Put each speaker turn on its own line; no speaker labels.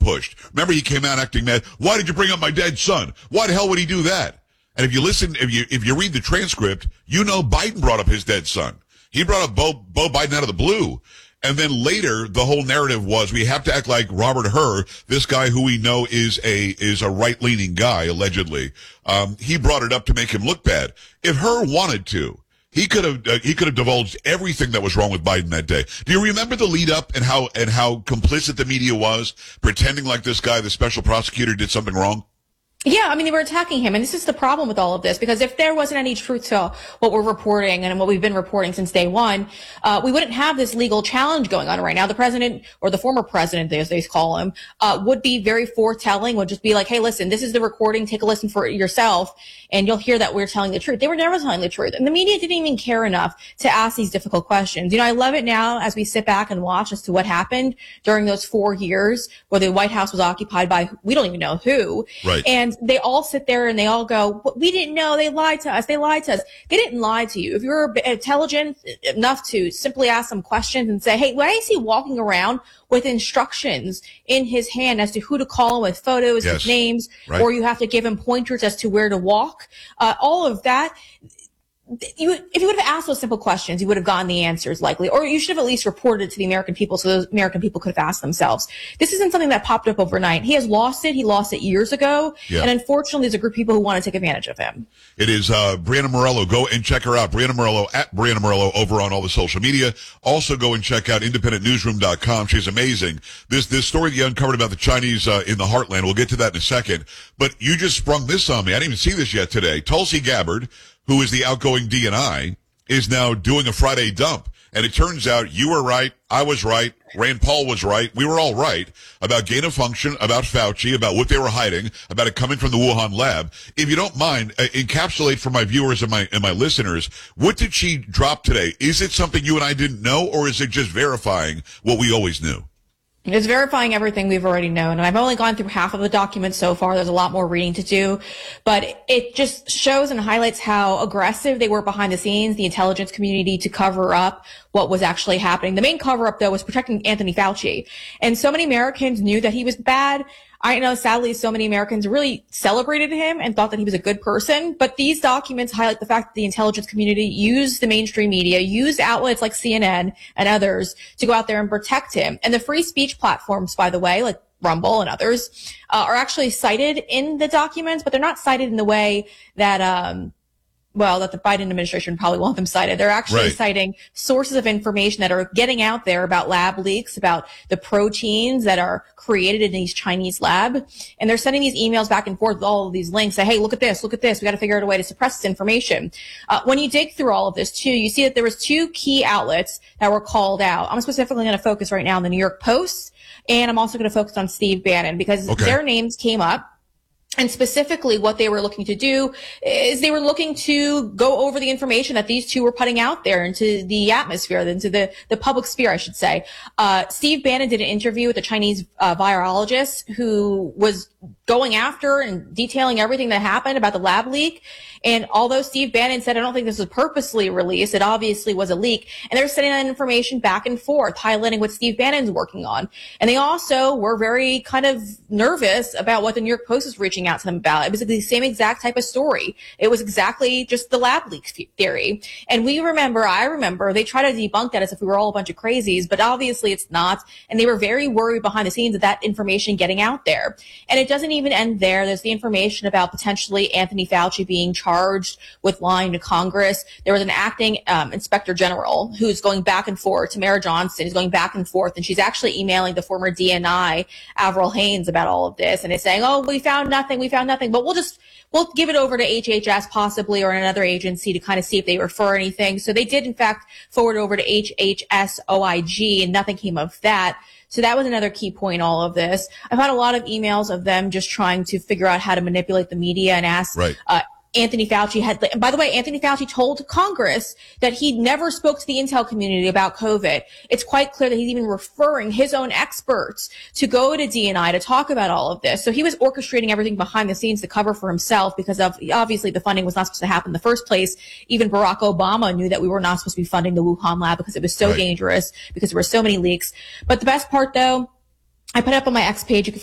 pushed. Remember, he came out acting mad. Why did you bring up my dead son? Why the hell would he do that? And if you read the transcript, Biden brought up his dead son. He brought up Bo Biden out of the blue. And then later, the whole narrative was we have to act like Robert Hur, this guy who we know is a right-leaning guy, allegedly. He brought it up to make him look bad. If Hur wanted to, he could have divulged everything that was wrong with Biden that day. Do you remember the lead up and how complicit the media was, pretending like this guy, the special prosecutor, did something wrong?
Yeah, I mean, they were attacking him. And this is the problem with all of this, because if there wasn't any truth to what we're reporting and what we've been reporting since day one, we wouldn't have this legal challenge going on right now. The president, or the former president, as they call him, would be very foretelling, would just be like, hey, listen, this is the recording. Take a listen for yourself, and you'll hear that we're telling the truth. They were never telling the truth. And the media didn't even care enough to ask these difficult questions. I love it now as we sit back and watch as to what happened during those 4 years where the White House was occupied by we don't even know who.
Right.
And they all sit there and they all go, we didn't know. They lied to us. They lied to us. They didn't lie to you. If you're intelligent enough to simply ask some questions and say, hey, why is he walking around with instructions in his hand as to who to call him with photos,
yes,
with names,
right,
or you have to give him pointers as to where to walk, all of that. If you would have asked those simple questions, you would have gotten the answers likely, or you should have at least reported it to the American people so those American people could have asked themselves. This isn't something that popped up overnight. He has lost it. He lost it years ago. Yeah. And unfortunately, there's a group of people who want to take advantage of him. It is
Brianna Morello. Go and check her out. Brianna Morello, at Brianna Morello, over on all the social media. Also go and check out independentnewsroom.com. She's amazing. This story that you uncovered about the Chinese in the heartland, we'll get to that in a second. But you just sprung this on me. I didn't even see this yet today. Tulsi Gabbard, who is the outgoing DNI, is now doing a Friday dump. And it turns out you were right, I was right, Rand Paul was right, we were all right about gain of function, about Fauci, about what they were hiding, about it coming from the Wuhan lab. If you don't mind, encapsulate for my viewers and my listeners, what did she drop today? Is it something you and I didn't know, or is it just verifying what we always knew?
It's verifying everything we've already known. And I've only gone through half of the document so far. There's a lot more reading to do. But it just shows and highlights how aggressive they were behind the scenes, the intelligence community, to cover up what was actually happening. The main cover-up, though, was protecting Anthony Fauci. And so many Americans knew that he was bad. I know, sadly, so many Americans really celebrated him and thought that he was a good person. But these documents highlight the fact that the intelligence community used the mainstream media, used outlets like CNN and others to go out there and protect him. And the free speech platforms, by the way, like Rumble and others, are actually cited in the documents, but they're not cited in the way that, that the Biden administration probably want them cited. They're actually citing sources of information that are getting out there about lab leaks, about the proteins that are created in these Chinese lab. And they're sending these emails back and forth with all of these links. Say, hey, look at this. We got to figure out a way to suppress this information. When you dig through all of this too, you see that there was two key outlets that were called out. I'm specifically going to focus right now on the New York Post, and I'm also going to focus on Steve Bannon because their names came up. And specifically what they were looking to do is they were looking to go over the information that these two were putting out there into the atmosphere, into the public sphere, I should say. Steve Bannon did an interview with a Chinese virologist who was going after and detailing everything that happened about the lab leak. And although Steve Bannon said, I don't think this was purposely released, it obviously was a leak. And they're sending that information back and forth, highlighting what Steve Bannon's working on. And they also were very kind of nervous about what the New York Post was reaching out to them about. It was the same exact type of story. It was exactly just the lab leak theory. And I remember, they tried to debunk that as if we were all a bunch of crazies, but obviously it's not. And they were very worried behind the scenes of that information getting out there. And it doesn't even end there. There's the information about potentially Anthony Fauci being charged with lying to Congress. There was an acting inspector general who's going back and forth, Tamara Johnson, who's going back and forth, and she's actually emailing the former DNI, Avril Haines, about all of this, and is saying, oh, we found nothing, but we'll give it over to HHS possibly, or another agency, to kind of see if they refer anything. So they did, in fact, forward over to HHS OIG, and nothing came of that. So that was another key point in all of this. I've had a lot of emails of them just trying to figure out how to manipulate the media and ask Anthony Fauci by the way, Anthony Fauci told Congress that he never spoke to the intel community about COVID. It's quite clear that he's even referring his own experts to go to DNI to talk about all of this. So he was orchestrating everything behind the scenes to cover for himself, because of obviously the funding was not supposed to happen in the first place. Even Barack Obama knew that we were not supposed to be funding the Wuhan lab because it was so dangerous, because there were so many leaks. But the best part, though, I put up on my X page, you can